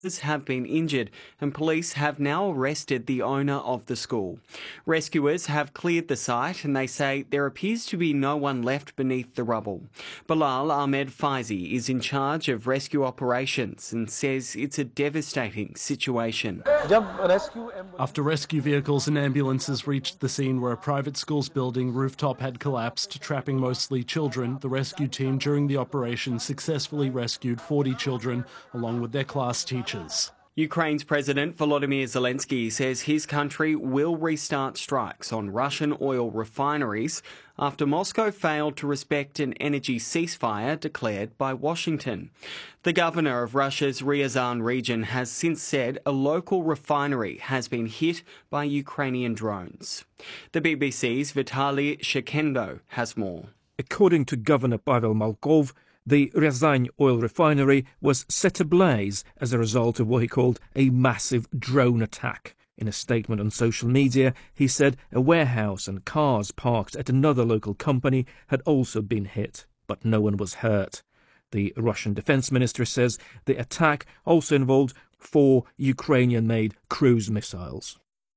have been injured and police have now arrested the owner of the school. Rescuers have cleared the site and they say there appears to be no one left beneath the rubble. Bilal Ahmed Faizi is in charge of rescue operations and says it's a devastating situation. After rescue vehicles and ambulances reached the scene where a private school's building rooftop had collapsed, trapping mostly children, the rescue team during the operation successfully rescued 40 children along with their class teachers. Ukraine's President Volodymyr Zelensky says his country will restart strikes on Russian oil refineries after Moscow failed to respect an energy ceasefire declared by Washington. The governor of Russia's Ryazan region has since said a local refinery has been hit by Ukrainian drones. The BBC's Vitaly Shekendo has more. According to Governor Pavel Malkov, the Ryazan oil refinery was set ablaze as a result of what he called a massive drone attack. In a statement on social media, he said a warehouse and cars parked at another local company had also been hit, but no one was hurt. The Russian defense minister says the attack also involved 4 Ukrainian-made cruise missiles.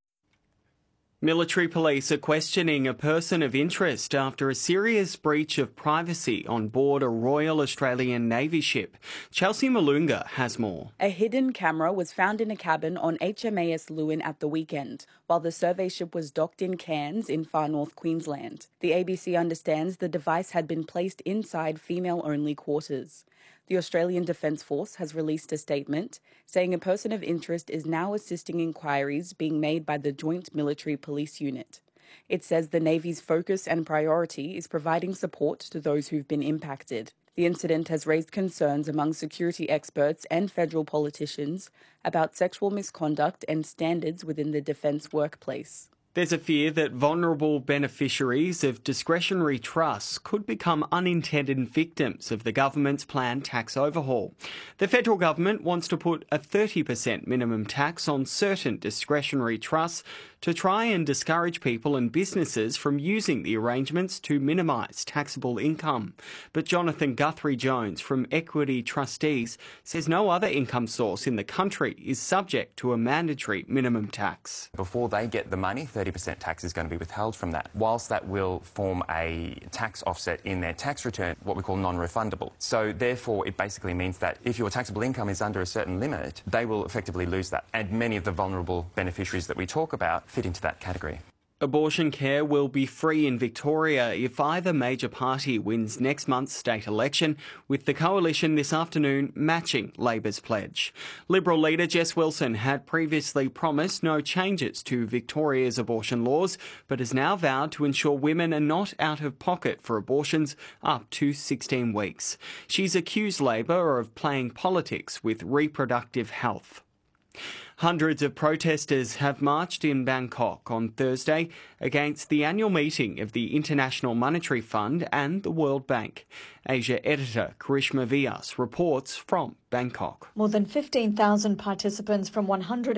Military police are questioning a person of interest after a serious breach of privacy on board a Royal Australian Navy ship. Chelsea Malunga has more. A hidden camera was found in a cabin on HMAS Lewin at the weekend, while the survey ship was docked in Cairns in far north Queensland. The ABC understands the device had been placed inside female-only quarters. The Australian Defence Force has released a statement saying a person of interest is now assisting inquiries being made by the Joint Military Police Unit. It says the Navy's focus and priority is providing support to those who've been impacted. The incident has raised concerns among security experts and federal politicians about sexual misconduct and standards within the defence workplace. There's a fear that vulnerable beneficiaries of discretionary trusts could become unintended victims of the government's planned tax overhaul. The federal government wants to put a 30% minimum tax on certain discretionary trusts to try and discourage people and businesses from using the arrangements to minimise taxable income. But Jonathan Guthrie-Jones from Equity Trustees says no other income source in the country is subject to a mandatory minimum tax. Before they get the money, 30% tax is going to be withheld from that. Whilst that will form a tax offset in their tax return, what we call non-refundable. So therefore, it basically means that if your taxable income is under a certain limit, they will effectively lose that. And many of the vulnerable beneficiaries that we talk about fit into that category. Abortion care will be free in Victoria if either major party wins next month's state election, with the coalition this afternoon matching Labor's pledge. Liberal leader Jess Wilson had previously promised no changes to Victoria's abortion laws, but has now vowed to ensure women are not out of pocket for abortions up to 16 weeks. She's accused Labor of playing politics with reproductive health. Hundreds of protesters have marched in Bangkok on Thursday against the annual meeting of the International Monetary Fund and the World Bank. Asia editor Karishma Vyas reports from Bangkok. More than 15,000 participants from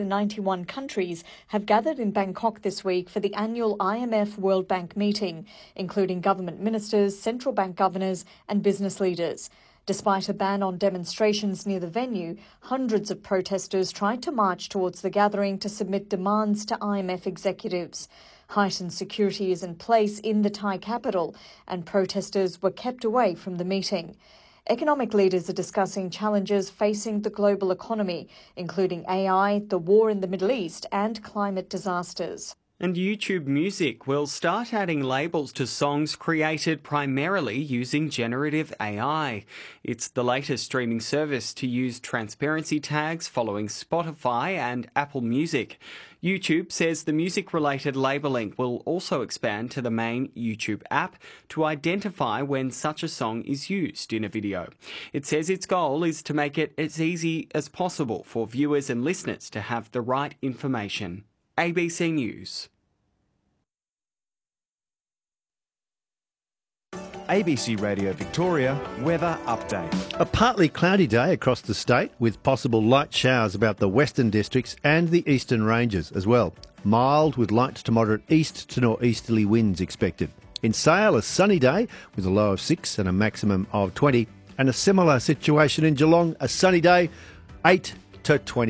191 countries have gathered in Bangkok this week for the annual IMF World Bank meeting, including government ministers, central bank governors and business leaders. Despite a ban on demonstrations near the venue, hundreds of protesters tried to march towards the gathering to submit demands to IMF executives. Heightened security is in place in the Thai capital, and protesters were kept away from the meeting. Economic leaders are discussing challenges facing the global economy, including AI, the war in the Middle East, and climate disasters. And YouTube Music will start adding labels to songs created primarily using generative AI. It's the latest streaming service to use transparency tags following Spotify and Apple Music. YouTube says the music-related labelling will also expand to the main YouTube app to identify when such a song is used in a video. It says its goal is to make it as easy as possible for viewers and listeners to have the right information. ABC News. ABC Radio Victoria weather update. A partly cloudy day across the state with possible light showers about the western districts and the eastern ranges as well. Mild with light to moderate east to northeasterly winds expected. In Sale, a sunny day with a low of 6 and a maximum of 20. And a similar situation in Geelong, a sunny day, 8 to 20.